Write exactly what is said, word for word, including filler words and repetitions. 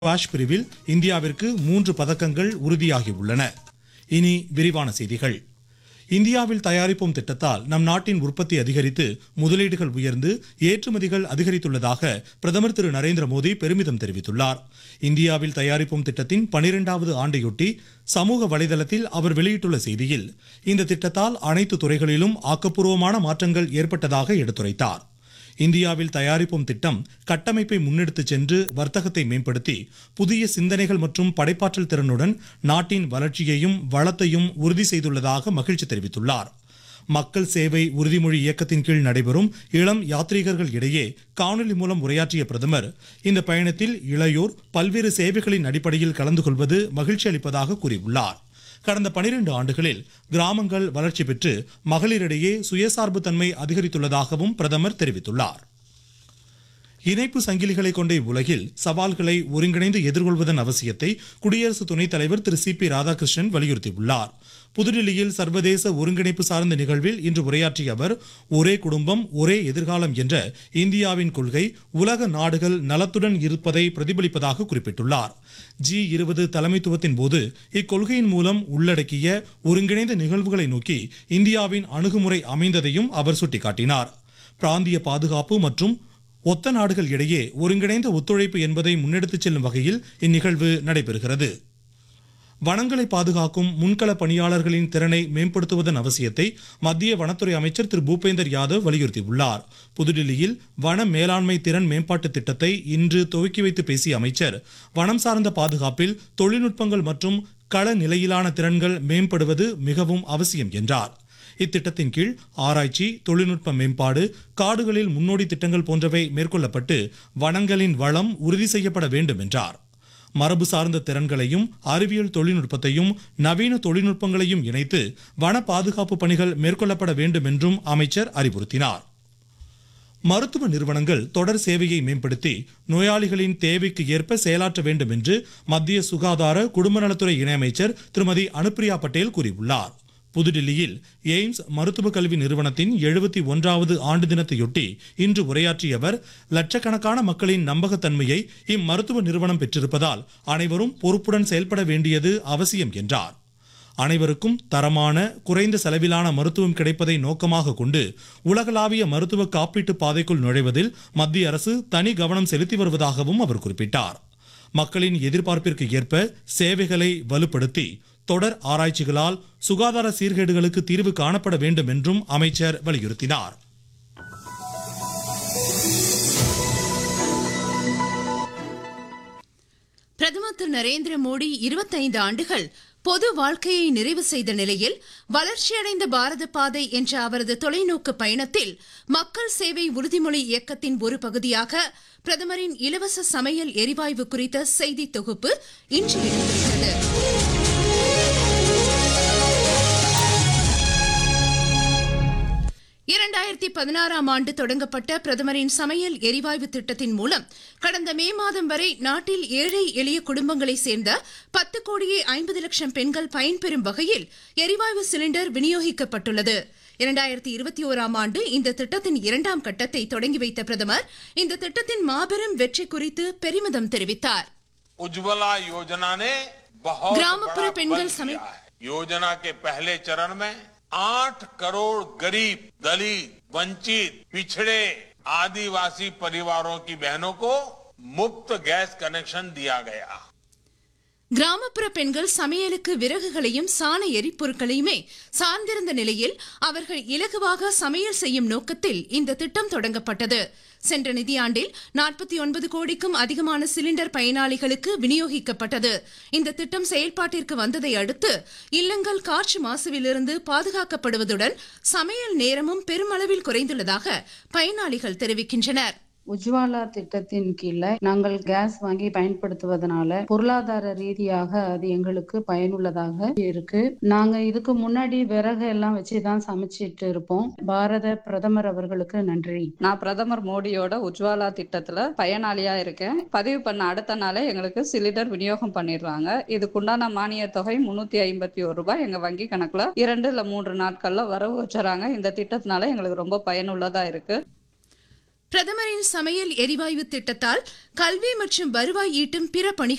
Squash பிரிவில் இந்தியாவிற்கு மூன்று பதக்கங்கள் உறுதியாகியுள்ளன. இனி விரிவான செய்திகள். இந்தியாவில் தயாரிப்போம் திட்டத்தால் நம் நாட்டின் உற்பத்தி அதிகரித்து முதலீடுகள் உயர்ந்து ஏற்றுமதிகள் அதிகரித்துள்ளதாக பிரதமர் திரு நரேந்திர மோடி பெருமிதம் தெரிவித்துள்ளார். இந்தியாவில் தயாரிப்போம் திட்டத்தின் பனிரெண்டாவது ஆண்டையொட்டி சமூக வலைதளத்தில் அவர் வெளியிட்டுள்ள செய்தியில் இந்த திட்டத்தால் அனைத்து துறைகளிலும் ஆக்கப்பூர்வமான மாற்றங்கள் ஏற்பட்டதாக எடுத்துரைத்தார். இந்தியாவில் தயாரிப்போம் திட்டம் கட்டமைப்பை முன்னெடுத்துச் சென்று வர்த்தகத்தை மேம்படுத்தி புதிய சிந்தனைகள் மற்றும் படைப்பாற்றல் திறனுடன் நாட்டின் வளர்ச்சியையும் வளத்தையும் உறுதி செய்துள்ளதாக மகிழ்ச்சி தெரிவித்துள்ளார். மக்கள் சேவை உறுதிமொழி இயக்கத்தின் கீழ் நடைபெறும் இளம் யாத்ரீகர்கள் இடையே காணொலி மூலம் உரையாற்றிய பிரதமர் இந்த பயணத்தில் இளையோர் பல்வேறு சேவைகளின் அடிப்படையில் கலந்து கொள்வது மகிழ்ச்சி அளிப்பதாக கூறியுள்ளார். கடந்த பனிரெண்டு ஆண்டுகளில் கிராமங்கள் வளர்ச்சி பெற்று மகளிரிடையே சுயசார்பு தன்மை அதிகரித்துள்ளதாகவும் பிரதமர் தெரிவித்துள்ளார். இணைப்பு சங்கிலிகளை கொண்ட உலகில் சவால்களை ஒருங்கிணைந்து எதிர்கொள்வதன் அவசியத்தை குடியரசு துணைத் தலைவர் திரு சி பி ராதாகிருஷ்ணன் வலியுறுத்தியுள்ளார். புதுடில்லியில் சர்வதேச ஒருங்கிணைப்பு சார்ந்த நிகழ்வில் இன்று உரையாற்றிய அவர் ஒரே குடும்பம் ஒரே எதிர்காலம் என்ற இந்தியாவின் கொள்கை உலக நாடுகள் நலத்துடன் இருப்பதை பிரதிபலிப்பதாக குறிப்பிட்டுள்ளார். ஜி இருபது தலைமைத்துவத்தின் போது இக்கொள்கையின் மூலம் உள்ளடக்கிய ஒருங்கிணைந்த நிகழ்வுகளை நோக்கி இந்தியாவின் அணுகுமுறை அமைந்ததையும் அவர் சுட்டிக்காட்டினார். பிராந்திய பாதுகாப்பு மற்றும் ஒத்த நாடுகள் இடையே ஒருங்கிணைந்த ஒத்துழைப்பு என்பதை முன்னெடுத்துச் செல்லும் வகையில் இந்நிகழ்வு நடைபெறுகிறது. வனங்களை பாதுகாக்கும் முன்கள பணியாளர்களின் திறனை மேம்படுத்துவதன் அவசியத்தை மத்திய வனத்துறை அமைச்சர் திரு பூபேந்தர் யாதவ் வலியுறுத்தியுள்ளார். புதுடில்லியில் வன மேலாண்மை திறன் மேம்பாட்டு திட்டத்தை இன்று துவக்கி வைத்து பேசிய அமைச்சர் வனம் சார்ந்த பாதுகாப்பில் தொழில்நுட்பங்கள் மற்றும் கள நிலையிலான திறன்கள் மேம்படுவது மிகவும் அவசியம் என்றார். இத்திட்டத்தின் கீழ் ஆராய்ச்சி, தொழில்நுட்ப மேம்பாடு, காடுகளில் முன்னோடி திட்டங்கள் போன்றவை மேற்கொள்ளப்பட்டு வனங்களின் வளம் உறுதி செய்யப்பட வேண்டும் என்றார். மரபு சார்ந்த திறன்களையும் அறிவியல் தொழில்நுட்பத்தையும் நவீன தொழில்நுட்பங்களையும் இணைத்து வன பாதுகாப்பு பணிகள் மேற்கொள்ளப்பட வேண்டும் என்றும் அமைச்சர் அறிவுறுத்தினார். மருத்துவ நிறுவனங்கள் தொடர் சேவையை மேம்படுத்தி நோயாளிகளின் தேவைக்கு ஏற்ப செயலாற்ற வேண்டும் என்று மத்திய சுகாதார குடும்ப நலத்துறை இணையமைச்சர் திருமதி அனுப்பிரியா பட்டேல் கூறியுள்ளார். புதுடில்லியில் எய்ம்ஸ் மருத்துவ கல்வி நிறுவனத்தின் எழுபத்தி ஒன்றாவது ஆண்டு தினத்தையொட்டி இன்று உரையாற்றிய அவர் லட்சக்கணக்கான மக்களின் நம்பகத்தன்மையை இம்மருத்துவ நிறுவனம் பெற்றிருப்பதால் அனைவரும் பொறுப்புடன் செயல்பட வேண்டியது அவசியம் என்றார். அனைவருக்கும் தரமான குறைந்த செலவிலான மருத்துவம் கிடைப்பதை நோக்கமாக கொண்டு உலகளாவிய மருத்துவ காப்பீட்டு பாதைக்குள் நுழைவதில் மத்திய அரசு தனி கவனம் செலுத்தி வருவதாகவும் அவர் குறிப்பிட்டார். மக்களின் எதிர்பார்ப்பிற்கு ஏற்ப சேவைகளை வலுப்படுத்தி தொடர் ஆராய்ச்சிகளால் சுகாதார சீர்கேடுகளுக்கு தீர்வு காணப்பட வேண்டும் என்றும் அமைச்சர் வலியுறுத்தினார். பிரதமர் திரு நரேந்திர மோடி இருபத்தைந்து ஆண்டுகள் பொது வாழ்க்கையை நிறைவு செய்த நிலையில் வளர்ச்சியடைந்த பாரத பாதை என்ற அவரது தொலைநோக்கு பயணத்தில் மக்கள் சேவை உறுதிமொழி இயக்கத்தின் ஒரு பகுதியாக பிரதமரின் இலவச சமையல் எரிவாயு குறித்த செய்தி தொகுப்பு இன்று இடம்பெற்றது. இரண்டாயிரத்தி பதினாறாம் ஆண்டு தொடங்கப்பட்ட பிரதமரின் சமையல் எரிவாயு திட்டத்தின் மூலம் கடந்த மே மாதம் வரை நாட்டில் ஏழை எளிய குடும்பங்களை சேர்ந்த பத்து கோடியே ஐம்பது லட்சம் பெண்கள் பயன்பெறும் வகையில் எரிவாயு சிலிண்டர் விநியோகிக்கப்பட்டுள்ளது. இரண்டாயிரத்தி இருபத்தி ஓராம் ஆண்டு இந்த திட்டத்தின் இரண்டாம் கட்டத்தை தொடங்கி வைத்த பிரதமர் இந்த திட்டத்தின் மாபெரும் வெற்றி குறித்து பெருமிதம் தெரிவித்தார். उज्ज्वला योजना ने बहुत கிராமப்புற बड़ा பெண்கள் बल சமை किया है. योजना के पहले चरण में आठ करोड़ गरीब, दलित, वंचित, पिछड़े, आदिवासी परिवारों की बहनों को मुफ्त गैस कनेक्शन दिया गया. கிராமப்புற பெண்கள் சமையலுக்கு விறகுகளையும் சாண எரிபொருட்களையுமே சார்ந்திருந்த நிலையில் அவர்கள் இலகுவாக சமையல் செய்யும் நோக்கத்தில் இந்த திட்டம் தொடங்கப்பட்டது. சென்ற நிதியாண்டில் நாற்பத்தி ஒன்பது கோடிக்கும் அதிகமான சிலிண்டர் பயனாளிகளுக்கு விநியோகிக்கப்பட்டது. இந்த திட்டம் செயல்பாட்டிற்கு வந்ததை அடுத்து இல்லங்கள் காற்று மாசுவிலிருந்து பாதுகாக்கப்படுவதுடன் சமையல் நேரமும் பெருமளவில் குறைந்துள்ளதாக பயனாளிகள் தெரிவிக்கின்றனர். உஜ்வாலா திட்டத்தின் கீழே நாங்கள் கேஸ் வாங்கி பயன்படுத்துவதனால பொருளாதார ரீதியாக அது எங்களுக்கு பயனுள்ளதாக இருக்கு. நாங்க இதுக்கு முன்னாடி விறகு எல்லாம் வச்சுதான் சமைச்சிட்டு இருப்போம். பாரத பிரதமர் அவர்களுக்கு நன்றி. நான் பிரதமர் மோடியோட உஜ்வாலா திட்டத்துல பயனாளியா இருக்கேன். பதிவு பண்ண அடுத்த நாளே எங்களுக்கு சிலிண்டர் விநியோகம் பண்ணிடுறாங்க. இதுக்குண்டான மானிய தொகை முன்னூத்தி ஐம்பத்தி ஒரு ரூபாய் எங்க வங்கி கணக்குல இரண்டு இல்ல மூன்று நாட்கள்ல வரவு வச்சுறாங்க. இந்த திட்டத்தினால எங்களுக்கு ரொம்ப பயனுள்ளதா இருக்கு. பிரதமரின் சமையல் எரிவாயு திட்டத்தால் கல்வி மற்றும் வருவாய் ஈட்டும் பிற பணிகள்